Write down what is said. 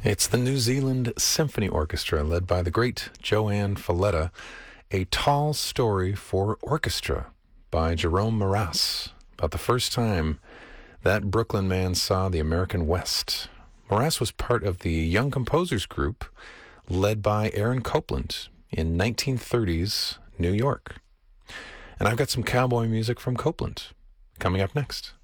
It's the New Zealand Symphony Orchestra, led by the great Joanne Falletta, A Tall Story for Orchestra by Jerome Moraes, about the first time that Brooklyn man saw the American West. Moraes was part of the Young Composers Group, led by Aaron Copland in 1930s New York. And I've got some cowboy music from Copland coming up next.